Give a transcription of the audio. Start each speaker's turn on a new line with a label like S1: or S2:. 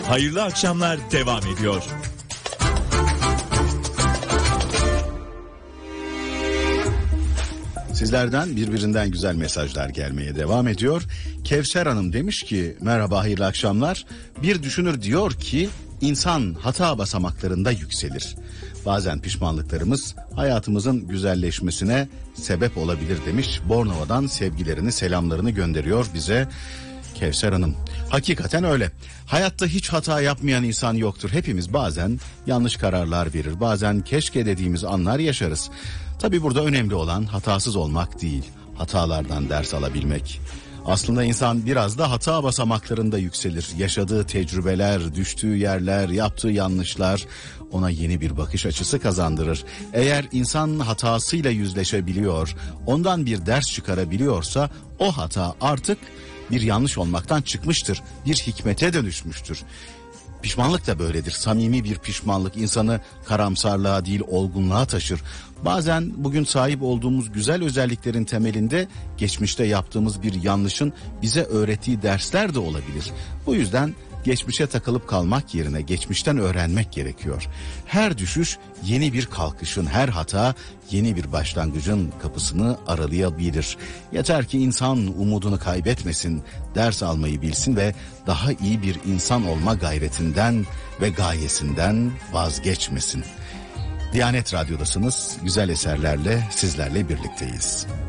S1: Hayırlı akşamlar devam ediyor.
S2: Sizlerden birbirinden güzel mesajlar gelmeye devam ediyor. Kevser Hanım demiş ki merhaba, hayırlı akşamlar. Bir düşünür diyor ki insan hata basamaklarında yükselir. Bazen pişmanlıklarımız hayatımızın güzelleşmesine sebep olabilir demiş. Bornova'dan sevgilerini, selamlarını gönderiyor bize Kevser Hanım. Hakikaten öyle. Hayatta hiç hata yapmayan insan yoktur. Hepimiz bazen yanlış kararlar verir. Bazen keşke dediğimiz anlar yaşarız. Tabii burada önemli olan hatasız olmak değil, hatalardan ders alabilmek. Aslında insan biraz da hata basamaklarında yükselir. Yaşadığı tecrübeler, düştüğü yerler, yaptığı yanlışlar ona yeni bir bakış açısı kazandırır. Eğer insan hatasıyla yüzleşebiliyor, ondan bir ders çıkarabiliyorsa o hata artık bir yanlış olmaktan çıkmıştır, bir hikmete dönüşmüştür. Pişmanlık da böyledir. Samimi bir pişmanlık insanı karamsarlığa değil olgunluğa taşır. Bazen bugün sahip olduğumuz güzel özelliklerin temelinde geçmişte yaptığımız bir yanlışın bize öğrettiği dersler de olabilir. Bu yüzden geçmişe takılıp kalmak yerine geçmişten öğrenmek gerekiyor. Her düşüş yeni bir kalkışın, her hata yeni bir başlangıcın kapısını aralayabilir. Yeter ki insan umudunu kaybetmesin, ders almayı bilsin ve daha iyi bir insan olma gayretinden ve gayesinden vazgeçmesin. Diyanet Radyo'dasınız, güzel eserlerle sizlerle birlikteyiz.